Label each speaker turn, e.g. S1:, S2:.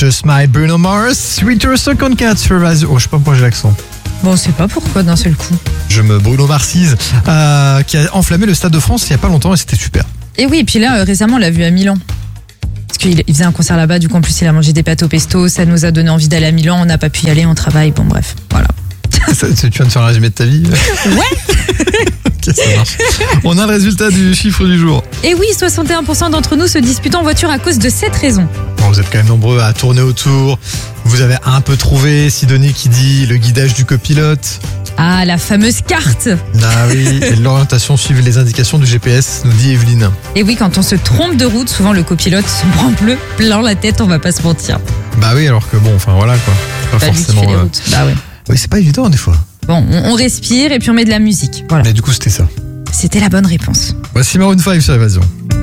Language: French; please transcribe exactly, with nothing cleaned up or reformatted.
S1: Just My Bruno Mars, huit heures cinquante-quatre sur Radio. Oh, je sais pas pourquoi j'ai l'accent.
S2: Bon, on sait pas pourquoi d'un seul coup.
S1: Je me Bruno Marsise, euh, qui a enflammé le Stade de France il y a pas longtemps et c'était super.
S2: Et oui, et puis là, euh, récemment, on l'a vu à Milan. Parce qu'il il faisait un concert là-bas, du coup, en plus, il a mangé des pâtes au pesto, ça nous a donné envie d'aller à Milan, on n'a pas pu y aller, on travaille, bon, bref, voilà.
S1: Ça, tu viens de faire un résumé de ta vie?
S2: Ouais.
S1: Ok, ça marche. On a le résultat du chiffre du jour.
S2: Et oui, soixante et un pour cent d'entre nous se disputent en voiture à cause de cette raison.
S1: Bon, vous êtes quand même nombreux à tourner autour. Vous avez un peu trouvé Sidonie qui dit le guidage du copilote.
S2: Ah, la fameuse carte.
S1: Ah oui, et l'orientation suivre les indications du G P S, nous dit Evelyne.
S2: Et oui, quand on se trompe de route, souvent le copilote se prend bleu plein la tête, on va pas se mentir.
S1: Bah oui, alors que bon, enfin voilà quoi. Pas
S2: Bah, lui qui
S1: forcément.
S2: fait les
S1: euh,
S2: routes. Bah ouais.
S1: Oui, c'est pas évident des fois.
S2: Bon, on, on respire et puis on met de la musique. Voilà.
S1: Mais du coup, c'était ça.
S2: C'était la bonne réponse.
S1: Voici Maroon cinq sur Évasion.